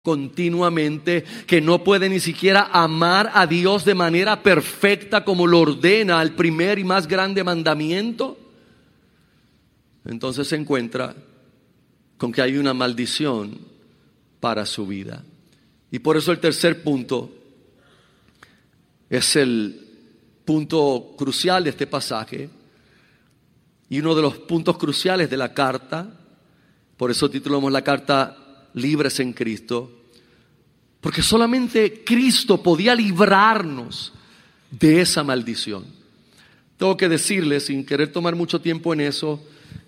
continuamente, que no puede ni siquiera amar a Dios de manera perfecta como lo ordena el primer y más grande mandamiento, entonces se encuentra con que hay una maldición para su vida. Y por eso el tercer punto es el punto crucial de este pasaje y uno de los puntos cruciales de la carta. Por eso titulamos la carta Libres en Cristo, porque solamente Cristo podía librarnos de esa maldición. Tengo que decirles, sin querer tomar mucho tiempo en eso,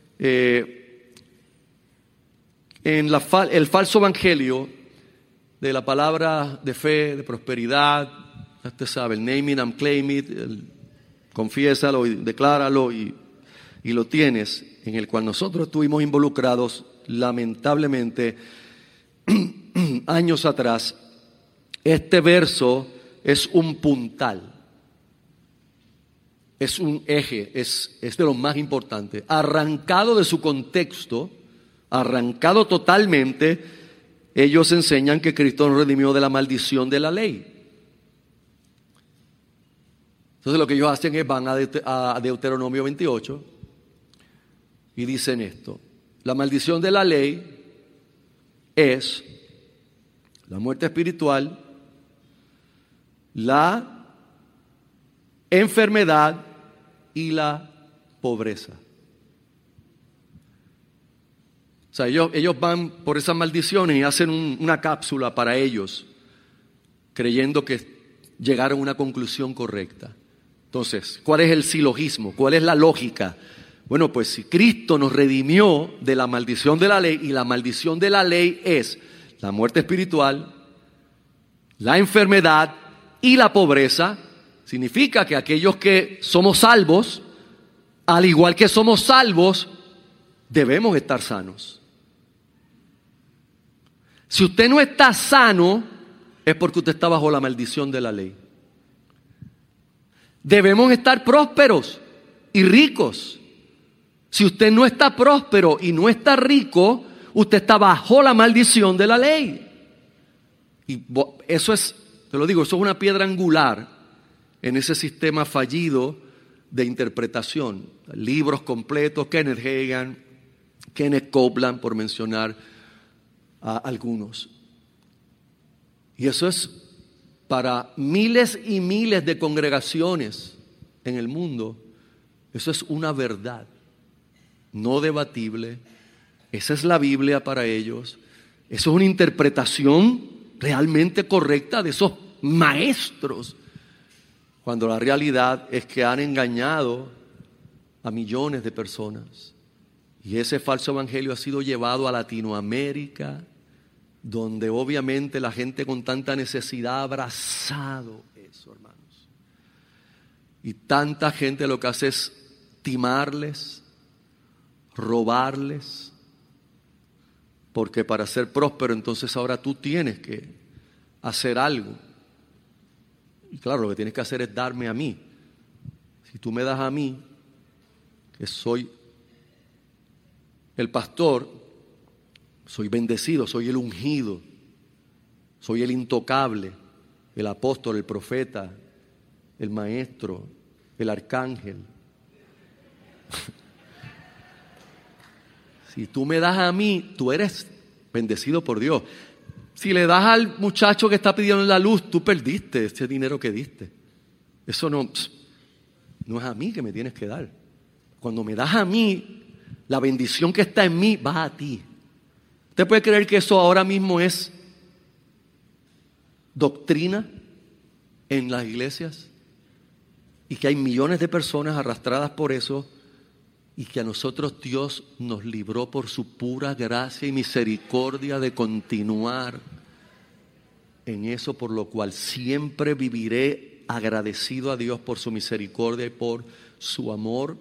el falso evangelio de la palabra de fe, de prosperidad, usted sabe, el name it and claim it, confiésalo y decláralo y lo tienes, en el cual nosotros estuvimos involucrados lamentablemente años atrás. Este verso es un puntal, es un eje, es de lo más importante. Arrancado de su contexto, arrancado totalmente, ellos enseñan que Cristo nos redimió de la maldición de la ley. Entonces lo que ellos hacen es van a Deuteronomio 28 y dicen esto: la maldición de la ley es la muerte espiritual, la enfermedad y la pobreza. O sea, ellos van por esas maldiciones y hacen una cápsula para ellos, creyendo que llegaron a una conclusión correcta. Entonces, ¿cuál es el silogismo? ¿Cuál es la lógica? Bueno, pues si Cristo nos redimió de la maldición de la ley, y la maldición de la ley es la muerte espiritual, la enfermedad y la pobreza, significa que aquellos que somos salvos, al igual que somos salvos, debemos estar sanos. Si usted no está sano, es porque usted está bajo la maldición de la ley. Debemos estar prósperos y ricos. Si usted no está próspero y no está rico, usted está bajo la maldición de la ley. Y eso es, te lo digo, eso es una piedra angular en ese sistema fallido de interpretación. Libros completos, Kenneth Hagin, Kenneth Copeland, por mencionar a algunos. Y eso es para miles y miles de congregaciones en el mundo. Eso es una verdad no debatible. Esa es la Biblia para ellos. Eso es una interpretación realmente correcta de esos maestros, cuando la realidad es que han engañado a millones de personas. Y ese falso evangelio ha sido llevado a Latinoamérica, donde obviamente la gente con tanta necesidad ha abrazado eso, hermanos. Y tanta gente lo que hace es timarles, robarles, porque para ser próspero entonces ahora tú tienes que hacer algo. Y claro, lo que tienes que hacer es darme a mí. Si tú me das a mí, que soy el pastor, soy bendecido, soy el ungido, soy el intocable, el apóstol, el profeta, el maestro, el arcángel. Si tú me das a mí, tú eres bendecido por Dios. Si le das al muchacho que está pidiendo la luz, tú perdiste ese dinero que diste. Eso no es a mí que me tienes que dar. Cuando me das a mí, la bendición que está en mí va a ti. ¿Usted puede creer que eso ahora mismo es doctrina en las iglesias? Y que hay millones de personas arrastradas por eso, y que a nosotros Dios nos libró por su pura gracia y misericordia de continuar en eso, por lo cual siempre viviré agradecido a Dios por su misericordia y por su amor.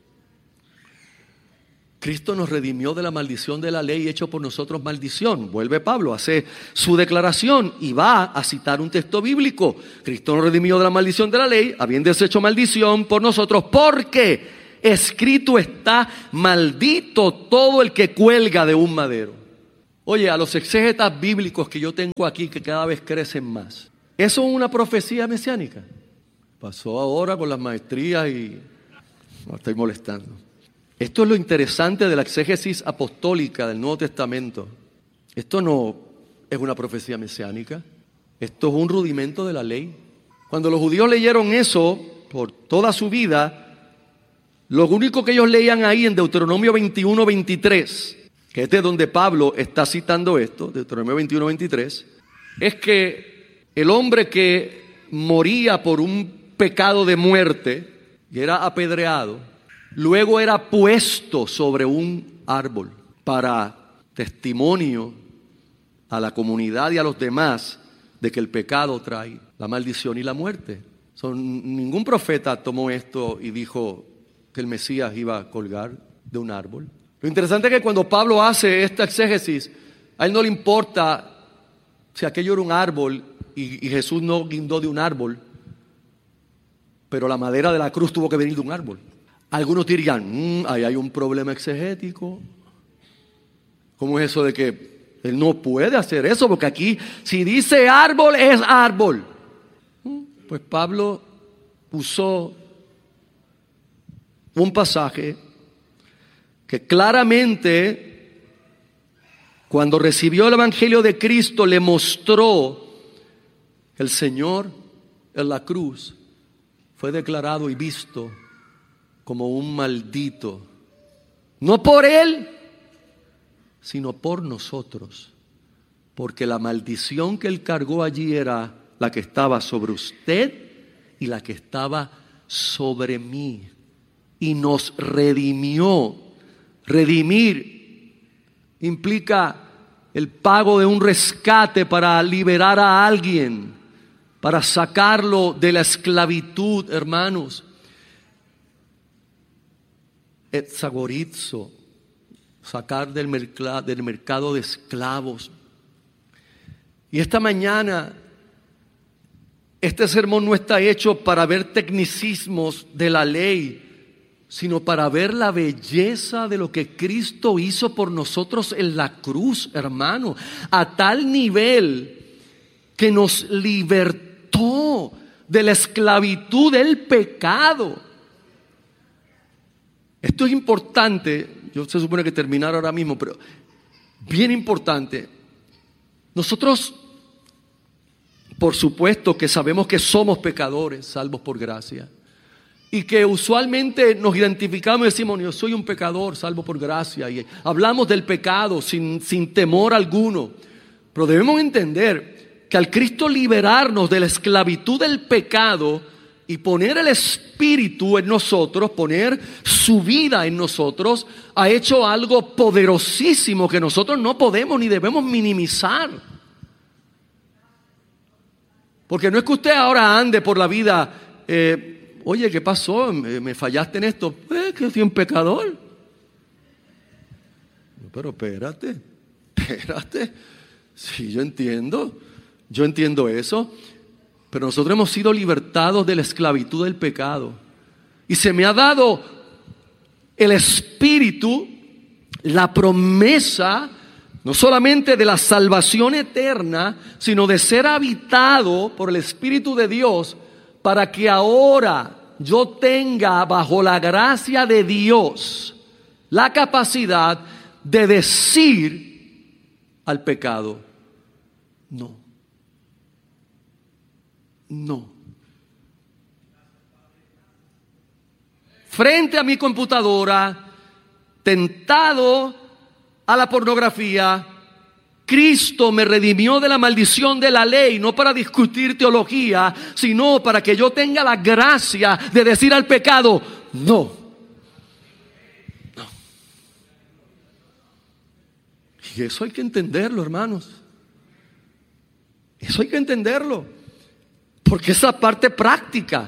Cristo nos redimió de la maldición de la ley, hecho por nosotros maldición. Vuelve Pablo, hace su declaración y va a citar un texto bíblico. Cristo nos redimió de la maldición de la ley, habiéndose hecho maldición por nosotros, porque escrito está: maldito todo el que cuelga de un madero. Oye, a los exégetas bíblicos que yo tengo aquí, que cada vez crecen más, ¿eso es una profecía mesiánica? Pasó ahora con las maestrías y no estoy molestando. Esto es lo interesante de la exégesis apostólica del Nuevo Testamento. Esto no es una profecía mesiánica. Esto es un rudimento de la ley. Cuando los judíos leyeron eso por toda su vida, lo único que ellos leían ahí en Deuteronomio 21, 23, que es de donde Pablo está citando esto, Deuteronomio 21, 23, es que el hombre que moría por un pecado de muerte y era apedreado, luego era puesto sobre un árbol para testimonio a la comunidad y a los demás de que el pecado trae la maldición y la muerte. Ningún profeta tomó esto y dijo que el Mesías iba a colgar de un árbol. Lo interesante es que cuando Pablo hace esta exégesis, a él no le importa si aquello era un árbol y Jesús no guindó de un árbol, pero la madera de la cruz tuvo que venir de un árbol. Algunos dirían, ahí hay un problema exegético. ¿Cómo es eso de que él no puede hacer eso? Porque aquí, si dice árbol, es árbol. Pues Pablo usó un pasaje que claramente, cuando recibió el Evangelio de Cristo, le mostró que el Señor en la cruz fue declarado y visto como un maldito, no por él, sino por nosotros, porque la maldición que él cargó allí era la que estaba sobre usted y la que estaba sobre mí, y nos redimió. Redimir implica el pago de un rescate para liberar a alguien, para sacarlo de la esclavitud, hermanos. Exagorizo, sacar del mercado de esclavos. Y esta mañana, este sermón no está hecho para ver tecnicismos de la ley, sino para ver la belleza de lo que Cristo hizo por nosotros en la cruz, hermano, a tal nivel que nos libertó de la esclavitud del pecado. Esto es importante. Yo se supone que terminar ahora mismo, pero bien importante. Nosotros, por supuesto que sabemos que somos pecadores, salvos por gracia, y que usualmente nos identificamos y decimos, yo soy un pecador, salvo por gracia, y hablamos del pecado sin temor alguno. Pero debemos entender que al Cristo liberarnos de la esclavitud del pecado y poner el Espíritu en nosotros, poner su vida en nosotros, ha hecho algo poderosísimo que nosotros no podemos ni debemos minimizar. Porque no es que usted ahora ande por la vida, oye, ¿qué pasó? ¿Me fallaste en esto? Que soy un pecador. Pero espérate. Sí, yo entiendo eso. Pero nosotros hemos sido libertados de la esclavitud del pecado. Y se me ha dado el Espíritu, la promesa, no solamente de la salvación eterna, sino de ser habitado por el Espíritu de Dios, para que ahora yo tenga, bajo la gracia de Dios, la capacidad de decir al pecado, no. Frente a mi computadora, tentado a la pornografía, Cristo me redimió de la maldición de la ley, no para discutir teología, sino para que yo tenga la gracia de decir al pecado, no. Y eso hay que entenderlo, hermanos. Eso hay que entenderlo. Porque esa parte práctica.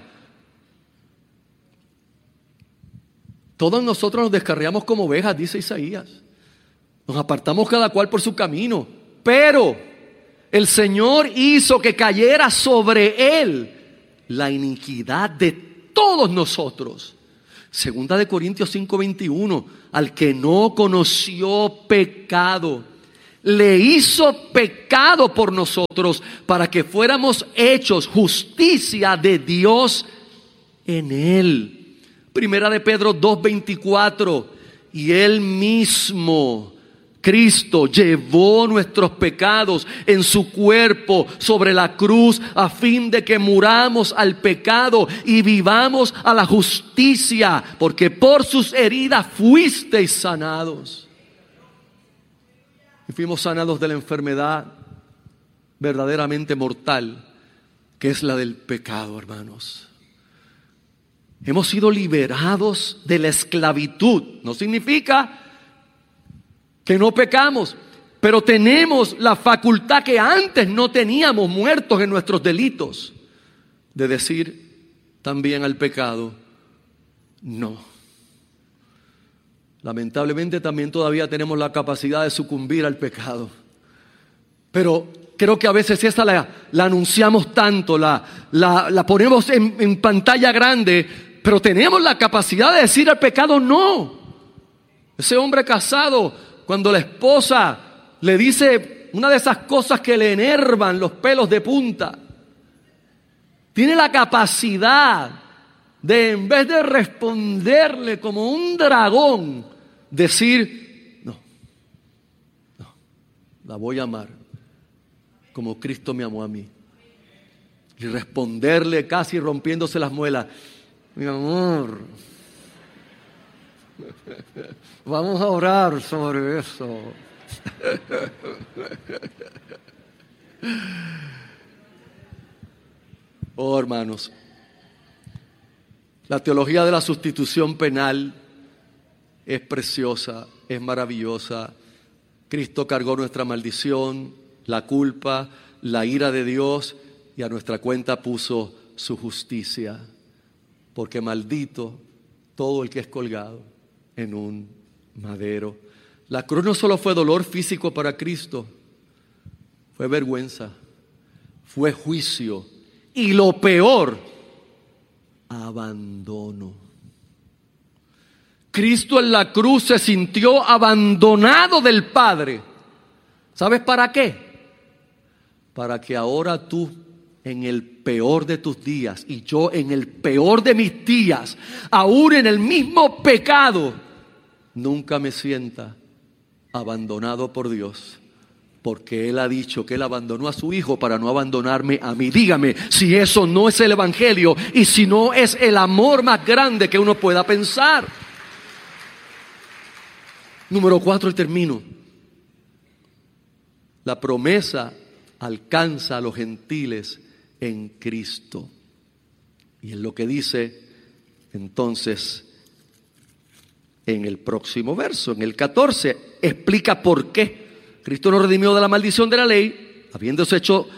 Todos nosotros nos descarriamos como ovejas, dice Isaías. Nos apartamos cada cual por su camino. Pero el Señor hizo que cayera sobre él la iniquidad de todos nosotros. Segunda de Corintios 5:21. Al que no conoció pecado, le hizo pecado por nosotros para que fuéramos hechos justicia de Dios en Él. Primera de Pedro 2:24, y Él mismo, Cristo, llevó nuestros pecados en su cuerpo sobre la cruz a fin de que muramos al pecado y vivamos a la justicia, porque por sus heridas fuisteis sanados. Y fuimos sanados de la enfermedad verdaderamente mortal, que es la del pecado, hermanos. Hemos sido liberados de la esclavitud. No significa que no pecamos, pero tenemos la facultad que antes no teníamos, muertos en nuestros delitos, de decir también al pecado, no. Lamentablemente también todavía tenemos la capacidad de sucumbir al pecado. Pero creo que a veces esa la anunciamos tanto, la ponemos en pantalla grande, pero tenemos la capacidad de decir al pecado no. Ese hombre casado, cuando la esposa le dice una de esas cosas que le enervan los pelos de punta, tiene la capacidad de, en vez de responderle como un dragón, decir, no, la voy a amar como Cristo me amó a mí. Y responderle casi rompiéndose las muelas, mi amor, vamos a orar sobre eso. Oh, hermanos, la teología de la sustitución penal es preciosa, es maravillosa. Cristo cargó nuestra maldición, la culpa, la ira de Dios, y a nuestra cuenta puso su justicia. Porque maldito todo el que es colgado en un madero. La cruz no solo fue dolor físico para Cristo, fue vergüenza, fue juicio, y lo peor, abandono. Cristo en la cruz se sintió abandonado del Padre. ¿Sabes para qué? Para que ahora tú, en el peor de tus días, y yo en el peor de mis días, aún en el mismo pecado, nunca me sienta abandonado por Dios. Porque Él ha dicho que Él abandonó a su Hijo para no abandonarme a mí. Dígame si eso no es el Evangelio y si no es el amor más grande que uno pueda pensar. Número 4, y termino. La promesa alcanza a los gentiles en Cristo. Y es lo que dice entonces en el próximo verso, en el 14, explica por qué. Cristo nos redimió de la maldición de la ley, habiéndose hecho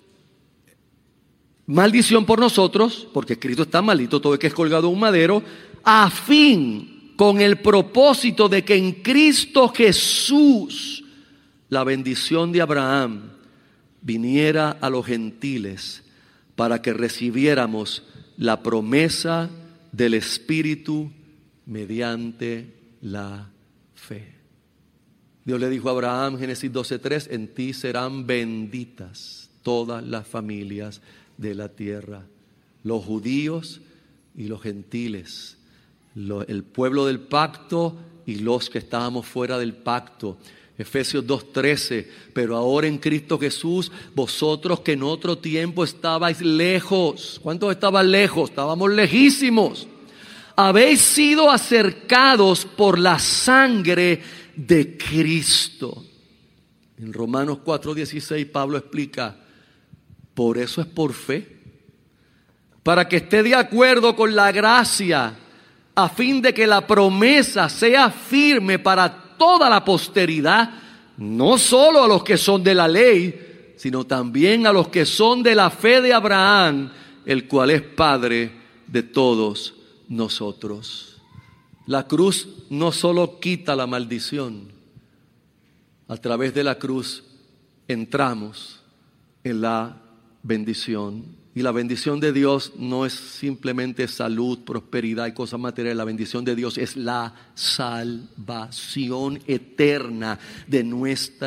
maldición por nosotros, porque Cristo está maldito todo el que es colgado en un madero, a fin, con el propósito de que en Cristo Jesús la bendición de Abraham viniera a los gentiles para que recibiéramos la promesa del Espíritu mediante la fe. Dios le dijo a Abraham, Génesis 12:3, en ti serán benditas todas las familias de la tierra, los judíos y los gentiles, el pueblo del pacto y los que estábamos fuera del pacto. Efesios 2:13, pero ahora en Cristo Jesús, vosotros que en otro tiempo estabais lejos. ¿Cuántos estaban lejos? Estábamos lejísimos. Habéis sido acercados por la sangre de Cristo. En Romanos 4:16 Pablo explica, por eso es por fe, para que esté de acuerdo con la gracia, a fin de que la promesa sea firme para toda la posteridad, no solo a los que son de la ley, sino también a los que son de la fe de Abraham, el cual es Padre de todos nosotros. La cruz no solo quita la maldición, a través de la cruz entramos en la bendición. Y la bendición de Dios no es simplemente salud, prosperidad y cosas materiales. La bendición de Dios es la salvación eterna de nuestra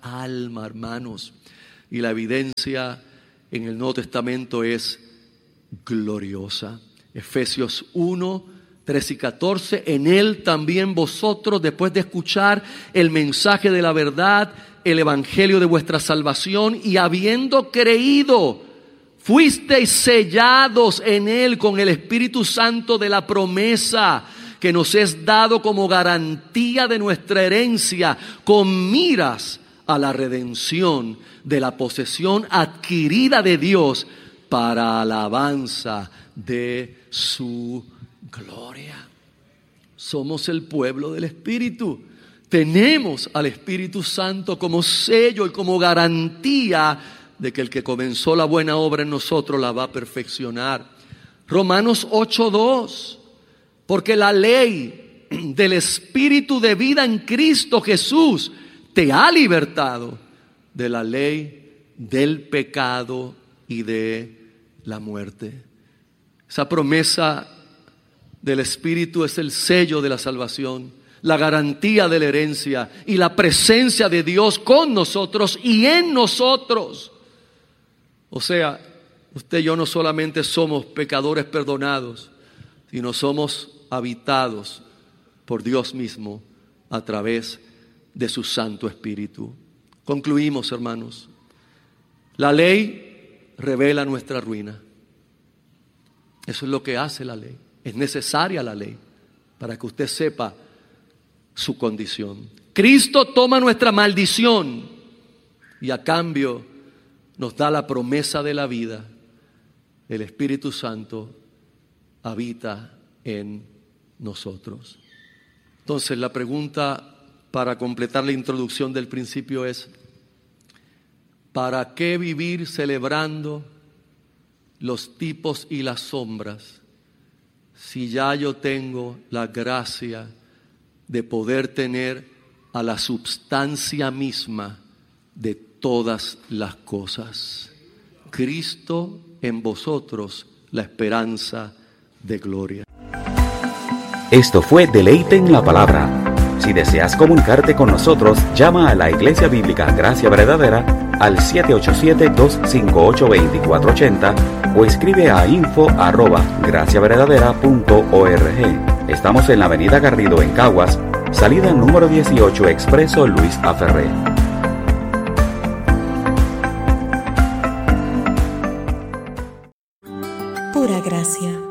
alma, hermanos. Y la evidencia en el Nuevo Testamento es gloriosa. Efesios 1, 13 y 14. En él también vosotros, después de escuchar el mensaje de la verdad, el evangelio de vuestra salvación, y habiendo creído, fuisteis sellados en él con el Espíritu Santo de la promesa, que nos es dado como garantía de nuestra herencia, con miras a la redención de la posesión adquirida de Dios para alabanza de su gloria. Somos el pueblo del Espíritu. Tenemos al Espíritu Santo como sello y como garantía de que el que comenzó la buena obra en nosotros la va a perfeccionar. Romanos 8:2. Porque la ley del Espíritu de vida en Cristo Jesús te ha libertado de la ley del pecado y de la muerte. Esa promesa del Espíritu es el sello de la salvación, la garantía de la herencia y la presencia de Dios con nosotros y en nosotros. O sea, usted y yo no solamente somos pecadores perdonados, sino somos habitados por Dios mismo a través de su Santo Espíritu. Concluimos, hermanos. La ley revela nuestra ruina. Eso es lo que hace la ley. Es necesaria la ley para que usted sepa su condición. Cristo toma nuestra maldición y a cambio nos da la promesa de la vida. El Espíritu Santo habita en nosotros. Entonces, la pregunta para completar la introducción del principio es: ¿para qué vivir celebrando los tipos y las sombras si ya yo tengo la gracia de poder tener a la substancia misma de todas las cosas? Cristo en vosotros, la esperanza de gloria. Esto fue Deleite en la Palabra. Si deseas comunicarte con nosotros, llama a la Iglesia Bíblica Gracia Verdadera al 787-258-2480 o escribe a info@graciaverdadera.org. Estamos en la avenida Garrido en Caguas, salida número 18, Expreso Luis A. Ferré. Pura gracia.